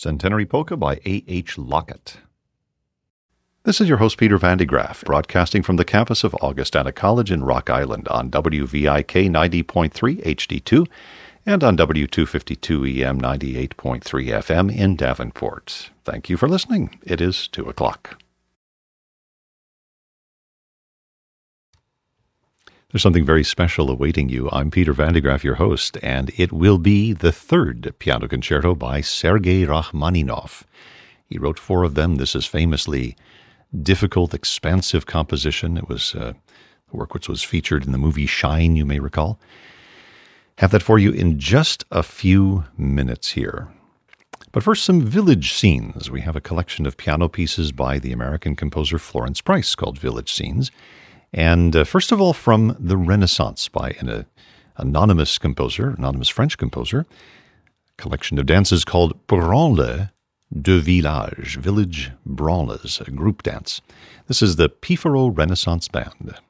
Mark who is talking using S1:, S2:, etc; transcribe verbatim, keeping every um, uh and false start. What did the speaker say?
S1: Centenary Polka by A H. Lockett. This is your host, Peter Van de Graaff, broadcasting from the campus of Augustana College in Rock Island on W V I K ninety point three H D two and on W two fifty-two E M ninety-eight point three F M in Davenport. Thank you for listening. It is two o'clock. There's something very special awaiting you. I'm Peter Van de Graaff, your host, and it will be the third piano concerto by Sergei Rachmaninoff. He wrote four of them. This is famously difficult, expansive composition. It was uh, a work which was featured in the movie Shine, you may recall. Have that for you in just a few minutes here. But first, some village scenes. We have a collection of piano pieces by the American composer Florence Price called Village Scenes. And uh, first of all, from the Renaissance by an uh, anonymous composer, anonymous French composer, a collection of dances called Branle de Village, Village Branles, a group dance. This is the Pifaro Renaissance Band.